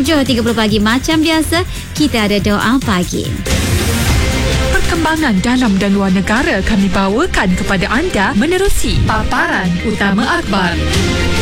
7.30 pagi macam biasa, kita ada doa pagi. Perkembangan dalam dan luar negara kami bawakan kepada anda menerusi paparan utama akhbar.